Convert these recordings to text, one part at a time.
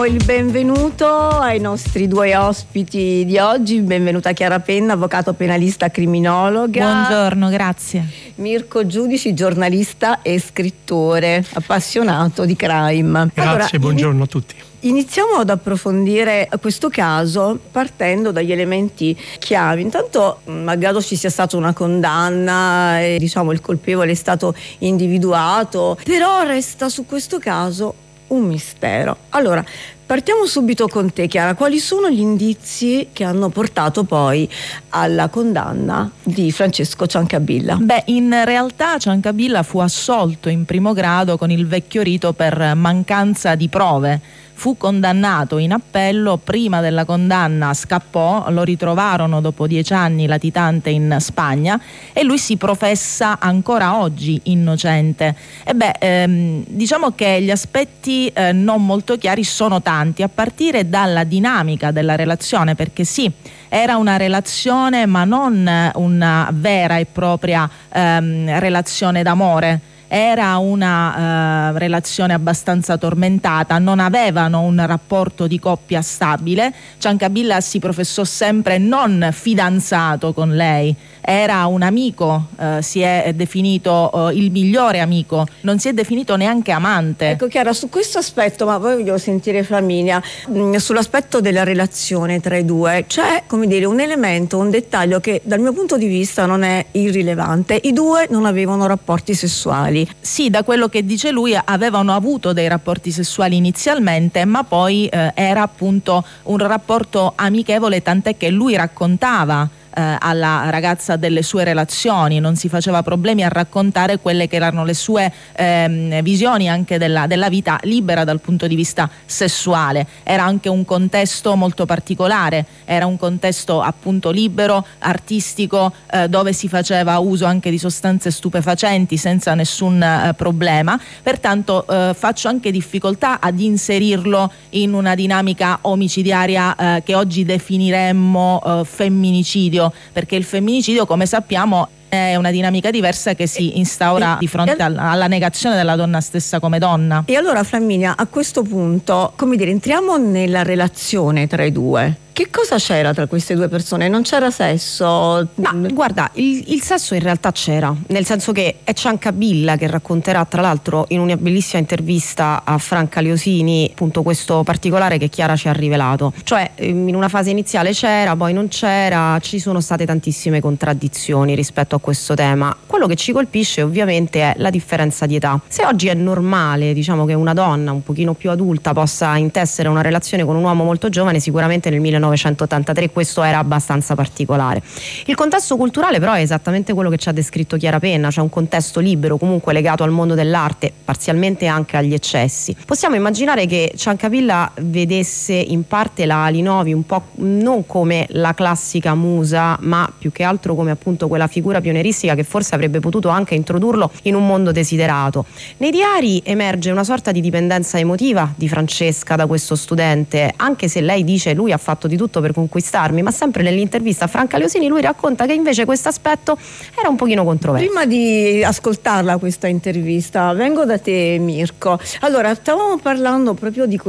il benvenuto ai nostri due ospiti di oggi. Benvenuta Chiara Penna, avvocato penalista criminologa. Buongiorno, grazie. Mirko Giudici, giornalista e scrittore appassionato di crime. Grazie, allora, buongiorno a tutti. Iniziamo ad approfondire questo caso partendo dagli elementi chiavi. Intanto, malgrado ci sia stata una condanna e il colpevole è stato individuato, però resta su questo caso un mistero. Allora, partiamo subito con te, Chiara. Quali sono gli indizi che hanno portato poi alla condanna di Francesco Ciancabilla? In realtà Ciancabilla fu assolto in primo grado con il vecchio rito per mancanza di prove. Fu condannato in appello, prima della condanna scappò, lo ritrovarono dopo 10 anni latitante in Spagna e lui si professa ancora oggi innocente. Diciamo che gli aspetti non molto chiari sono tanti, a partire dalla dinamica della relazione, perché sì, era una relazione ma non una vera e propria relazione d'amore. Era una relazione abbastanza tormentata, non avevano un rapporto di coppia stabile. Ciancabilla si professò sempre non fidanzato con lei, era un amico, si è definito il migliore amico, non si è definito neanche amante. Ecco Chiara, su questo aspetto, ma poi voglio sentire Flaminia, sull'aspetto della relazione tra i due c'è, un elemento, un dettaglio che dal mio punto di vista non è irrilevante. I due non avevano rapporti sessuali. Sì, da quello che dice lui avevano avuto dei rapporti sessuali inizialmente, ma poi era appunto un rapporto amichevole, tant'è che lui raccontava alla ragazza delle sue relazioni, non si faceva problemi a raccontare quelle che erano le sue visioni anche della vita libera dal punto di vista sessuale. Era anche un contesto molto particolare, era un contesto appunto libero, artistico, dove si faceva uso anche di sostanze stupefacenti senza nessun problema, pertanto faccio anche difficoltà ad inserirlo in una dinamica omicidiaria che oggi definiremmo femminicidio, perché il femminicidio, come sappiamo, è una dinamica diversa che si instaura di fronte alla negazione della donna stessa come donna. E allora Flaminia, a questo punto, entriamo nella relazione tra i due. Che cosa c'era tra queste due persone? Non c'era sesso? Ma guarda, il sesso in realtà c'era, nel senso che è Ciancabilla che racconterà, tra l'altro in una bellissima intervista a Franca Leosini, appunto questo particolare che Chiara ci ha rivelato. Cioè in una fase iniziale c'era, poi non c'era, ci sono state tantissime contraddizioni rispetto a questo tema. Quello che ci colpisce ovviamente è la differenza di età. Se oggi è normale, che una donna un pochino più adulta possa intessere una relazione con un uomo molto giovane, sicuramente nel 1983 questo era abbastanza particolare. Il contesto culturale però è esattamente quello che ci ha descritto Chiara Penna, cioè un contesto libero, comunque legato al mondo dell'arte, parzialmente anche agli eccessi. Possiamo immaginare che Ciancabilla vedesse in parte la Alinovi un po' non come la classica musa, ma più che altro come appunto quella figura pionieristica che forse avrebbe potuto anche introdurlo in un mondo desiderato. Nei diari emerge una sorta di dipendenza emotiva di Francesca da questo studente, anche se lei dice lui ha fatto di tutto per conquistarmi, ma sempre nell'intervista a Franca Leosini lui racconta che invece questo aspetto era un pochino controverso. Prima di ascoltarla questa intervista vengo da te, Mirko. Allora, stavamo parlando proprio di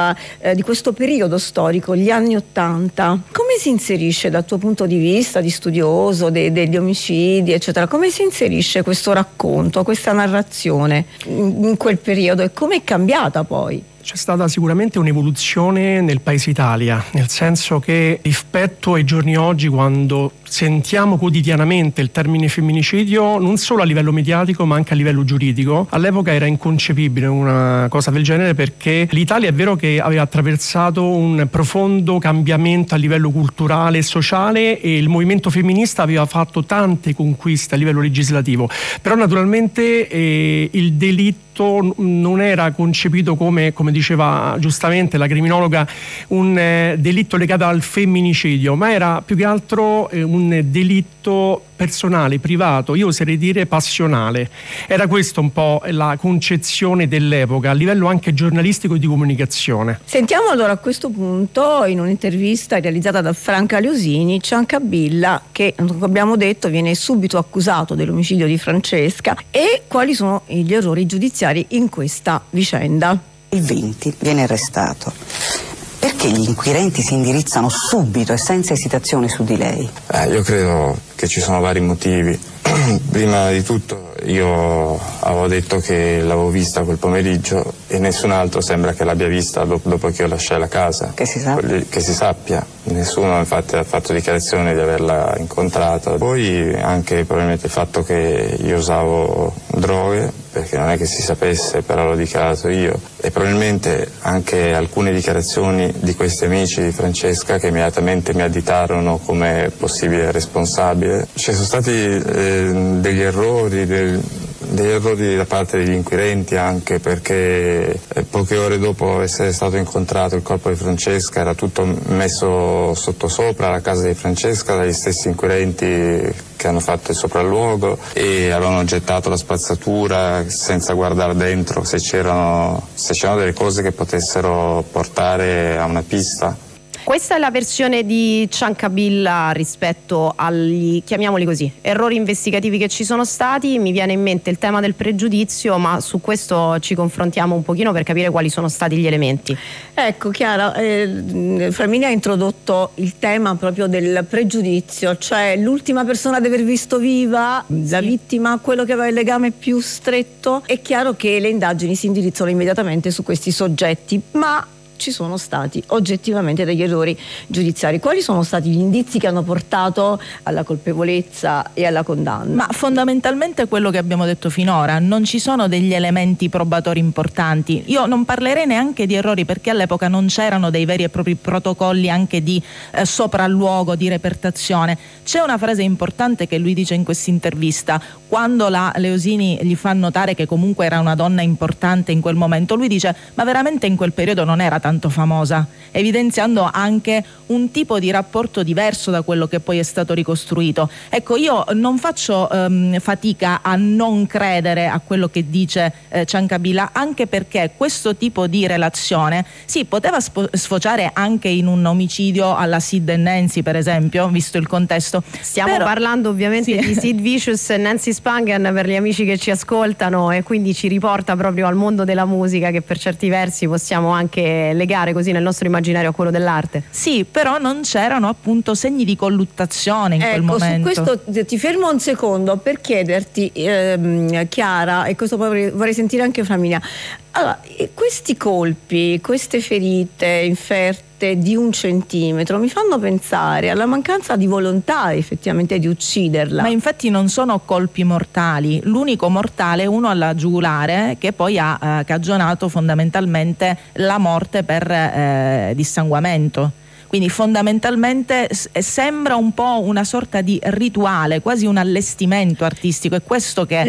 questo periodo storico, gli anni '80. Come si inserisce dal tuo punto di vista di studioso degli omicidi eccetera, come si inserisce questo racconto, questa narrazione in quel periodo e come è cambiata poi? C'è stata sicuramente un'evoluzione nel paese Italia, nel senso che rispetto ai giorni oggi, quando sentiamo quotidianamente il termine femminicidio, non solo a livello mediatico ma anche a livello giuridico, all'epoca era inconcepibile una cosa del genere, perché l'Italia è vero che aveva attraversato un profondo cambiamento a livello culturale e sociale e il movimento femminista aveva fatto tante conquiste a livello legislativo, però naturalmente il delitto non era concepito come diceva giustamente la criminologa, un delitto legato al femminicidio, ma era più che altro un delitto personale, privato, io oserei dire passionale. Era questa un po' la concezione dell'epoca a livello anche giornalistico e di comunicazione. Sentiamo allora a questo punto, in un'intervista realizzata da Franca Leosini, Ciancabilla, che come abbiamo detto viene subito accusato dell'omicidio di Francesca, e quali sono gli errori giudiziari in questa vicenda. Il 20 viene arrestato. Perché gli inquirenti si indirizzano subito e senza esitazione su di lei? Io credo che ci sono vari motivi. Prima di tutto io avevo detto che l'avevo vista quel pomeriggio e nessun altro sembra che l'abbia vista dopo che io lasciai la casa. Che si sappia? Che si sappia. Nessuno infatti ha fatto dichiarazione di averla incontrata. Poi anche probabilmente il fatto che io usavo droghe, perché non è che si sapesse, però l'ho dichiarato io, e probabilmente anche alcune dichiarazioni di questi amici di Francesca che immediatamente mi additarono come possibile responsabile. Ci sono stati degli errori da parte degli inquirenti, anche perché poche ore dopo essere stato incontrato il corpo di Francesca era tutto messo sottosopra la casa di Francesca dagli stessi inquirenti che hanno fatto il sopralluogo e avevano gettato la spazzatura senza guardare dentro se c'erano delle cose che potessero portare a una pista. Questa è la versione di Ciancabilla rispetto agli, chiamiamoli così, errori investigativi che ci sono stati. Mi viene in mente il tema del pregiudizio, ma su questo ci confrontiamo un pochino per capire quali sono stati gli elementi. Ecco Chiara, Flaminia ha introdotto il tema proprio del pregiudizio, cioè l'ultima persona ad aver visto viva la vittima, quello che aveva il legame più stretto. È chiaro che le indagini si indirizzano immediatamente su questi soggetti, ma ci sono stati oggettivamente degli errori giudiziari. Quali sono stati gli indizi che hanno portato alla colpevolezza e alla condanna? Ma fondamentalmente quello che abbiamo detto finora, non ci sono degli elementi probatori importanti. Io non parlerei neanche di errori, perché all'epoca non c'erano dei veri e propri protocolli anche di sopralluogo, di repertazione. C'è una frase importante che lui dice in questa intervista, quando la Leosini gli fa notare che comunque era una donna importante in quel momento. Lui dice: ma veramente in quel periodo non era tanto famosa, evidenziando anche un tipo di rapporto diverso da quello che poi è stato ricostruito. Ecco, io non faccio fatica a non credere a quello che dice Ciancabilla, anche perché questo tipo di relazione poteva sfociare anche in un omicidio alla Sid e Nancy, per esempio, visto il contesto. Stiamo parlando ovviamente di Sid Vicious e Nancy Spungen, per gli amici che ci ascoltano, e quindi ci riporta proprio al mondo della musica, che per certi versi possiamo anche legare così nel nostro immaginario a quello dell'arte. Sì, però non c'erano appunto segni di colluttazione in quel momento. Su questo ti fermo un secondo per chiederti, Chiara, e questo poi vorrei sentire anche Flaminia. Allora, questi colpi, queste ferite inferte di 1 centimetro mi fanno pensare alla mancanza di volontà effettivamente di ucciderla. Ma infatti non sono colpi mortali, l'unico mortale è uno alla giugulare, che poi ha cagionato fondamentalmente la morte per dissanguamento. Quindi fondamentalmente sembra un po' una sorta di rituale, quasi un allestimento artistico, è questo che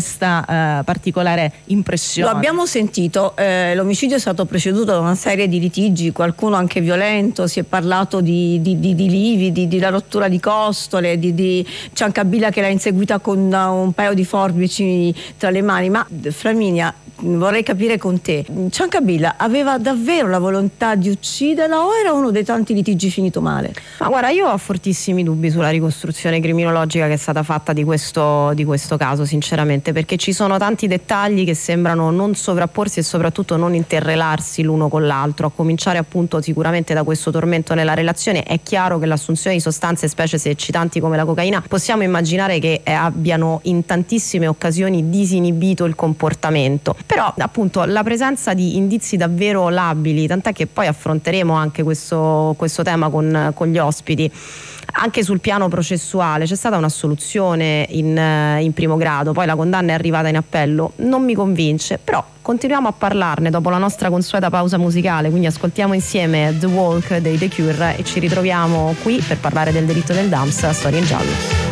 desta particolare impressione. Lo abbiamo sentito, l'omicidio è stato preceduto da una serie di litigi, qualcuno anche violento, si è parlato di lividi, di la rottura di costole, di Ciancabilla che l'ha inseguita con un paio di forbici tra le mani. Ma Flaminia, vorrei capire con te, Ciancabilla aveva davvero la volontà di ucciderla o era uno dei tanti litigi finito male? Ma guarda, io ho fortissimi dubbi sulla ricostruzione criminologica che è stata fatta di questo caso, sinceramente, perché ci sono tanti dettagli che sembrano non sovrapporsi e soprattutto non interrelarsi l'uno con l'altro, a cominciare appunto sicuramente da questo tormento nella relazione. È chiaro che l'assunzione di sostanze, specie se eccitanti come la cocaina, possiamo immaginare che abbiano in tantissime occasioni disinibito il comportamento, però appunto la presenza di indizi davvero labili, tant'è che poi affronteremo anche questo tema con gli ospiti. Anche sul piano processuale c'è stata un'assoluzione in primo grado, poi la condanna è arrivata in appello, non mi convince, però continuiamo a parlarne dopo la nostra consueta pausa musicale, quindi ascoltiamo insieme The Walk dei The Cure e ci ritroviamo qui per parlare del delitto del DAMS a Storia in Giallo.